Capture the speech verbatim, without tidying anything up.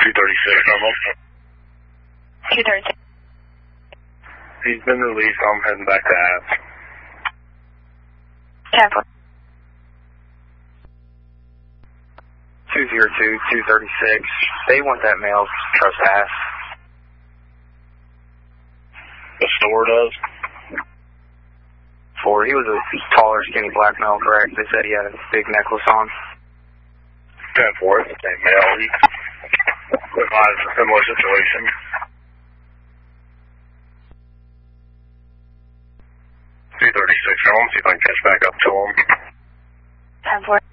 two thirty-six, normal. two thirty-six. He's been released, I'm heading back to Ass. ten four. two zero two, two thirty-six. They want that male trespass. The store does? For he was a taller, skinny black male, correct? They said he had a big necklace on. ten four, it's the same male. He advised a similar situation. two thirty-six, I'm see if I can catch back up to him. ten four.